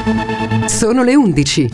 Sono le 11.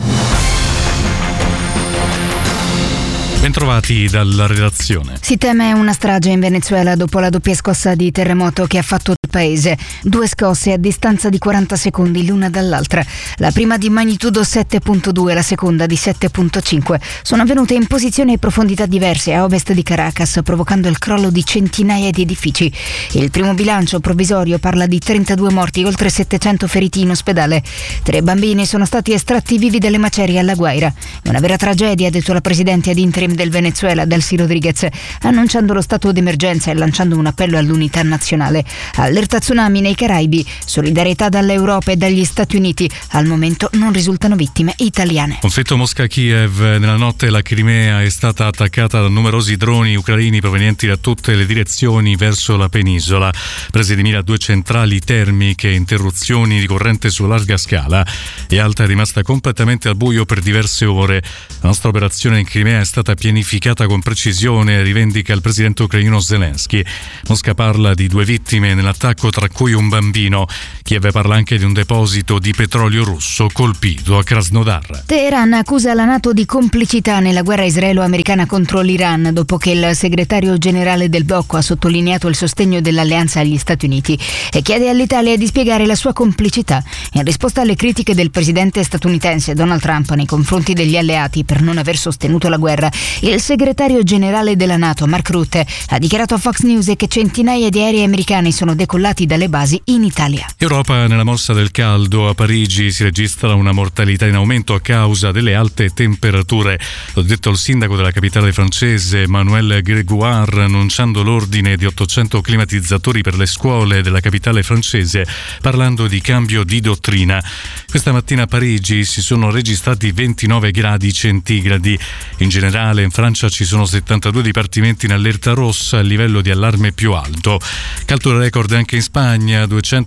Bentrovati dalla redazione. Si teme una strage in Venezuela dopo la doppia scossa di terremoto che ha fatto il paese. 2 scosse a distanza di 40 secondi l'una dall'altra. La prima di magnitudo 7.2, la seconda di 7.5. Sono avvenute in posizioni e profondità diverse a ovest di Caracas, provocando il crollo di centinaia di edifici. Il primo bilancio provvisorio parla di 32 morti, oltre 700 feriti in ospedale. 3 bambini sono stati estratti vivi dalle macerie alla Guaira. È una vera tragedia, ha detto la presidente ad interim del Venezuela, Delcy Rodriguez, annunciando lo stato d'emergenza e lanciando un appello all'unità nazionale. Allerta tsunami nei Caraibi, solidarietà dall'Europa e dagli Stati Uniti. Al momento non risultano vittime italiane. Conflitto Mosca-Kiev. Nella notte la Crimea è stata attaccata da numerosi droni ucraini provenienti da tutte le direzioni verso la penisola. Prese di mira 2 centrali termiche, interruzioni di corrente su larga scala e Alta è rimasta completamente al buio per diverse ore. La nostra operazione in Crimea è stata pianificata con precisione, rivendica il presidente ucraino Zelensky. Mosca parla di 2 vittime nell'attacco, tra cui un bambino. Kiev parla anche di un deposito di petrolio russo colpito a Krasnodar. Teheran accusa la NATO di complicità nella guerra israelo-americana contro l'Iran, dopo che il segretario generale del blocco ha sottolineato il sostegno dell'alleanza agli Stati Uniti e chiede all'Italia di spiegare la sua complicità in risposta alle critiche del presidente statunitense Donald Trump nei confronti degli alleati per non aver sostenuto la guerra. Il segretario generale della NATO, Mark Rutte, ha dichiarato a Fox News che centinaia di aerei americani sono decollati dalle basi in Italia. Europa nella mossa del caldo. A Parigi si registra una mortalità in aumento a causa delle alte temperature. L'ha detto il sindaco della capitale francese, Emmanuel Grégoire, annunciando l'ordine di 800 climatizzatori per le scuole della capitale francese, parlando di cambio di dottrina. Questa mattina a Parigi si sono registrati 29 gradi centigradi. In generale in Francia ci sono 72 dipartimenti in allerta rossa, a livello di allarme più alto. Caldo record anche in Spagna,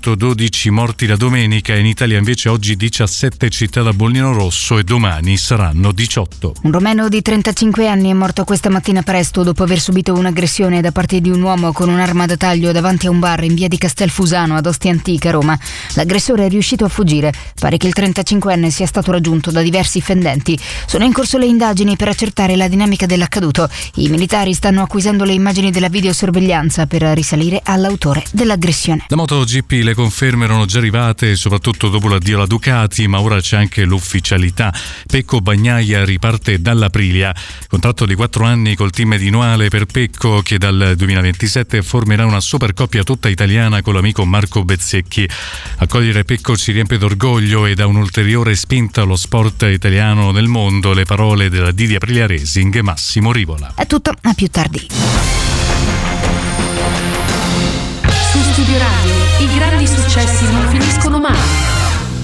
212 morti la domenica. In Italia invece oggi 17 città da bollino rosso e domani saranno 18. Un romeno di 35 anni è morto questa mattina presto dopo aver subito un'aggressione da parte di un uomo con un'arma da taglio davanti a un bar in via di Castelfusano ad Ostia Antica, Roma. L'aggressore è riuscito a fuggire. Pare che il 35enne sia stato raggiunto da diversi fendenti. Sono in corso le indagini per accertare la dinamica dell'accaduto. I militari stanno acquisendo le immagini della videosorveglianza per risalire all'autore dell'aggressione. La MotoGP, le conferme erano già arrivate, soprattutto dopo l'addio alla Ducati, ma ora c'è anche l'ufficialità. Pecco Bagnaia riparte dall'Aprilia. Contratto di 4 anni col team di Noale per Pecco, che dal 2027 formerà una supercoppia tutta italiana con l'amico Marco Bezzecchi. Accogliere Pecco ci riempie d'orgoglio e dà un'ulteriore spinta allo sport italiano nel mondo. Le parole della Didi Aprilia Racing, Massimo Rivola. È tutto, a più tardi. Su Studio Radio, i grandi successi non finiscono mai.